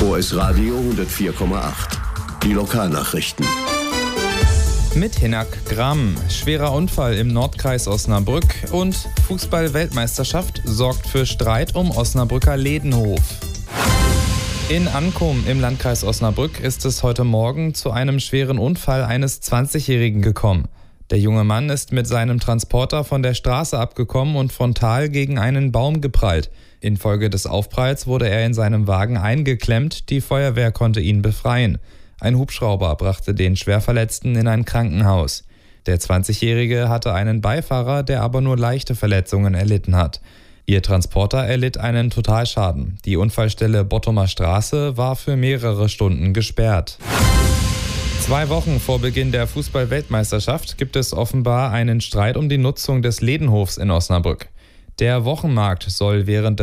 OS Radio 104,8. Die Lokalnachrichten. Mit Hinak Gramm. Schwerer Unfall im Nordkreis Osnabrück und Fußball-Weltmeisterschaft sorgt für Streit um Osnabrücker Ledenhof. In Ankum im Landkreis Osnabrück ist es heute Morgen zu einem schweren Unfall eines 20-Jährigen gekommen. Der junge Mann ist mit seinem Transporter von der Straße abgekommen und frontal gegen einen Baum geprallt. Infolge des Aufpralls wurde er in seinem Wagen eingeklemmt, die Feuerwehr konnte ihn befreien. Ein Hubschrauber brachte den Schwerverletzten in ein Krankenhaus. Der 20-Jährige hatte einen Beifahrer, der aber nur leichte Verletzungen erlitten hat. Ihr Transporter erlitt einen Totalschaden. Die Unfallstelle Bottomer Straße war für mehrere Stunden gesperrt. 2 Wochen vor Beginn der Fußball-Weltmeisterschaft gibt es offenbar einen Streit um die Nutzung des Ledenhofs in Osnabrück. Der Wochenmarkt soll während